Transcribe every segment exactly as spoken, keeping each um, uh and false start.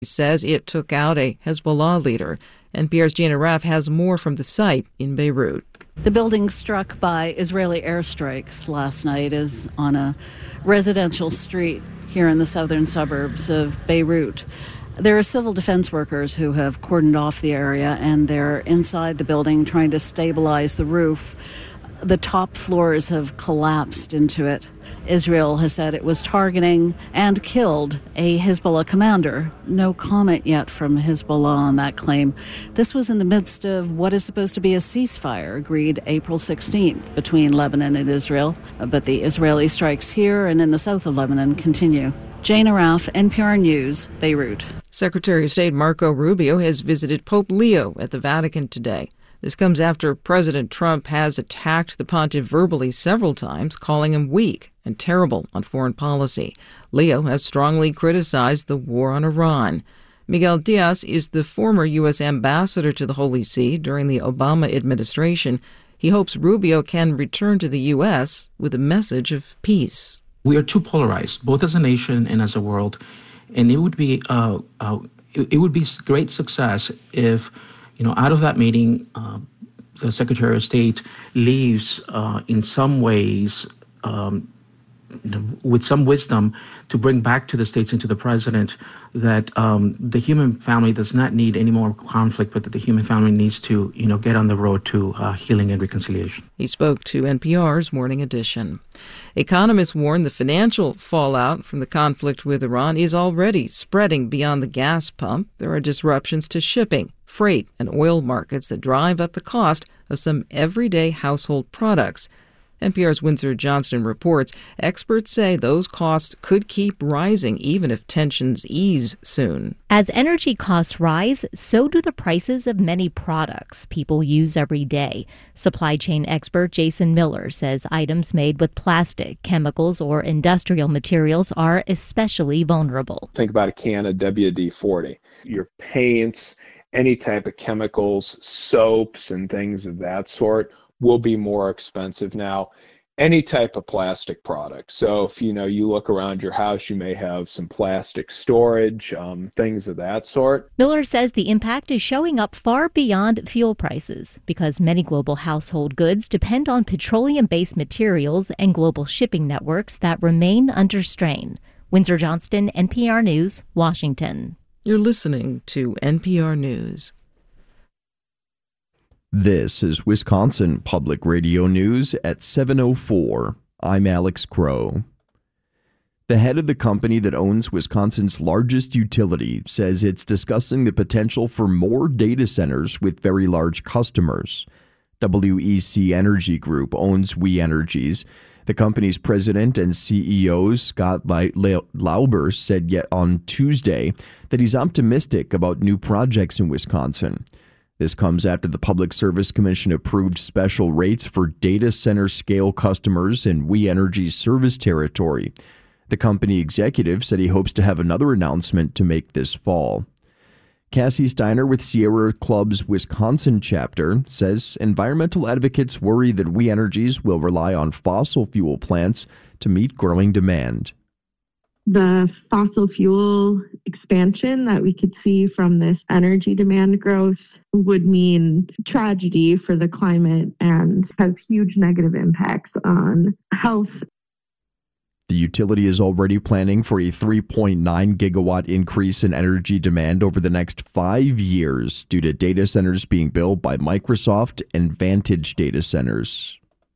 says it took out a Hezbollah leader. N P R's Gina Raff has more from the site in Beirut. The building struck by Israeli airstrikes last night is on a residential street here in the southern suburbs of Beirut. There are civil defense workers who have cordoned off the area, and they're inside the building trying to stabilize the roof. The top floors have collapsed into it. Israel has said it was targeting and killed a Hezbollah commander. No comment yet from Hezbollah on that claim. This was in the midst of what is supposed to be a ceasefire agreed April sixteenth between Lebanon and Israel. But the Israeli strikes here and in the south of Lebanon continue. Jane Araf, N P R News, Beirut. Secretary of State Marco Rubio has visited Pope Leo at the Vatican today. This comes after President Trump has attacked the pontiff verbally several times, calling him weak and terrible on foreign policy. Leo has strongly criticized the war on Iran. Miguel Diaz is the former U S ambassador to the Holy See during the Obama administration. He hopes Rubio can return to the U S with a message of peace. We are too polarized, both as a nation and as a world, and it would be uh, uh, it, it would be great success if, you know, out of that meeting, uh, the Secretary of State leaves uh, in some ways um, with some wisdom to bring back to the states and to the president that um, the human family does not need any more conflict, but that the human family needs to, you know, get on the road to uh, healing and reconciliation. He spoke to N P R's Morning Edition. Economists warn the financial fallout from the conflict with Iran is already spreading beyond the gas pump. There are disruptions to shipping, freight, and oil markets that drive up the cost of some everyday household products. N P R's Windsor Johnston reports experts say those costs could keep rising even if tensions ease soon. As energy costs rise, so do the prices of many products people use every day. Supply chain expert Jason Miller says items made with plastic, chemicals, or industrial materials are especially vulnerable. Think about a can of W D forty. Your paints, any type of chemicals, soaps, and things of that sort will be more expensive now. Any type of plastic product. So if, you know, you look around your house, you may have some plastic storage, um, things of that sort. Miller says the impact is showing up far beyond fuel prices because many global household goods depend on petroleum-based materials and global shipping networks that remain under strain. Windsor Johnston, N P R News, Washington. You're listening to N P R News. This is Wisconsin Public Radio News at seven oh four. I'm Alex Crow. The head of the company that owns Wisconsin's largest utility says it's discussing the potential for more data centers with very large customers. W E C Energy Group owns We Energies. The company's president and C E O, Scott Lauber, said yet on Tuesday that he's optimistic about new projects in Wisconsin. This comes after the Public Service Commission approved special rates for data center scale customers in We Energies service territory. The company executive said he hopes to have another announcement to make this fall. Cassie Steiner with Sierra Club's Wisconsin chapter says environmental advocates worry that We Energies will rely on fossil fuel plants to meet growing demand. The fossil fuel expansion that we could see from this energy demand growth would mean tragedy for the climate and have huge negative impacts on health. The utility is already planning for a three point nine gigawatt increase in energy demand over the next five years due to data centers being built by Microsoft and Vantage Data Centers.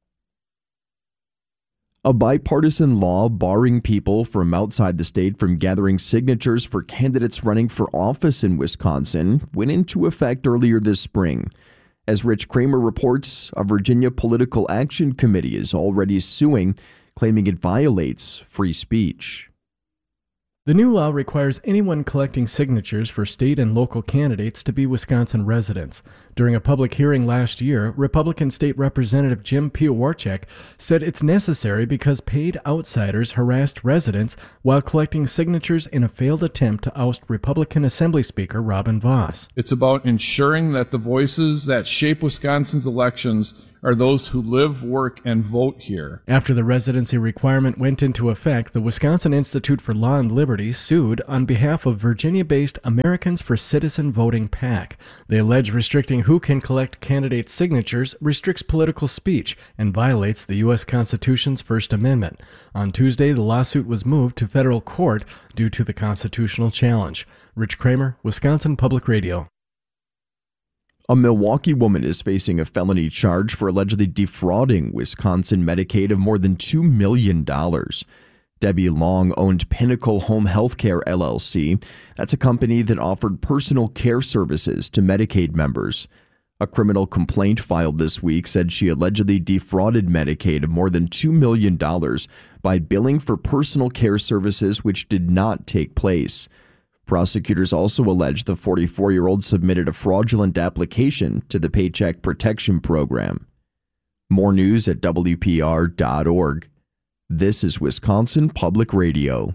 A bipartisan law barring people from outside the state from gathering signatures for candidates running for office in Wisconsin went into effect earlier this spring. As Rich Kramer reports, a Virginia Political Action Committee is already suing, claiming it violates free speech. The new law requires anyone collecting signatures for state and local candidates to be Wisconsin residents. During a public hearing last year, Republican State Representative Jim Piowarchek said it's necessary because paid outsiders harassed residents while collecting signatures in a failed attempt to oust Republican Assembly Speaker Robin Vos. It's about ensuring that the voices that shape Wisconsin's elections are those who live, work, and vote here. After the residency requirement went into effect, the Wisconsin Institute for Law and Liberty sued on behalf of Virginia-based Americans for Citizen Voting PAC. They allege restricting who can collect candidates' signatures restricts political speech and violates the U S Constitution's First Amendment. On Tuesday, the lawsuit was moved to federal court due to the constitutional challenge. Rich Kramer, Wisconsin Public Radio. A Milwaukee woman is facing a felony charge for allegedly defrauding Wisconsin Medicaid of more than two million dollars. Debbie Long owned Pinnacle Home Healthcare L L C. That's a company that offered personal care services to Medicaid members. A criminal complaint filed this week said she allegedly defrauded Medicaid of more than two million dollars by billing for personal care services which did not take place. Prosecutors also allege the forty-four-year-old submitted a fraudulent application to the Paycheck Protection Program. More news at W P R dot org. This is Wisconsin Public Radio.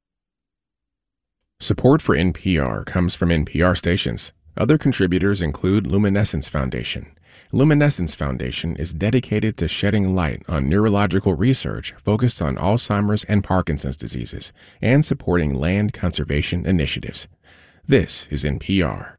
Support for N P R comes from N P R stations. Other contributors include Luminescence Foundation. Luminescence Foundation is dedicated to shedding light on neurological research focused on Alzheimer's and Parkinson's diseases and supporting land conservation initiatives. This is N P R.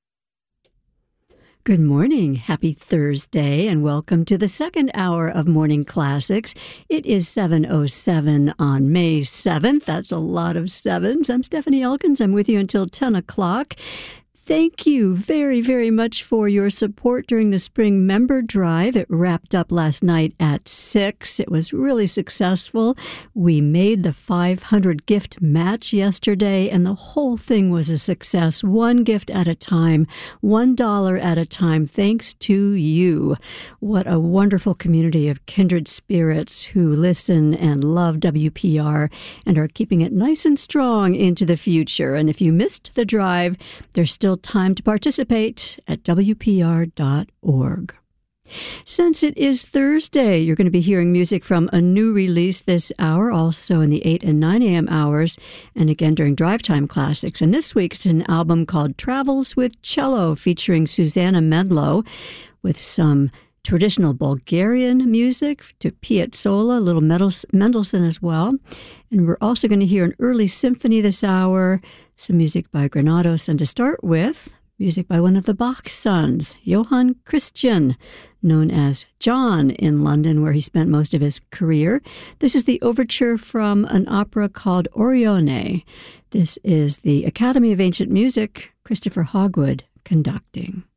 Good morning. Happy Thursday, and welcome to the second hour of Morning Classics. It is seven oh seven on May seventh. That's a lot of sevens. I'm Stephanie Elkins. I'm with you until ten o'clock. Thank you very, very much for your support during the spring member drive. It wrapped up last night at six. It was really successful. We made the five hundred gift match yesterday, and the whole thing was a success. One gift at a time, one dollar at a time, thanks to you. What a wonderful community of kindred spirits who listen and love W P R and are keeping it nice and strong into the future. And if you missed the drive, there's still time to participate at W P R dot org. Since it is Thursday, you're going to be hearing music from a new release this hour, also in the eight and nine a.m. hours, and again during Drive Time Classics. And this week it's an album called Travels with Cello, featuring Susanna Medlow, with some traditional Bulgarian music to Piazzolla, a little Mendelssohn as well. And we're also going to hear an early symphony this hour, some music by Granados, and to start with, music by one of the Bach sons, Johann Christian, known as John in London, where he spent most of his career. This is the overture from an opera called Orione. This is the Academy of Ancient Music, Christopher Hogwood conducting.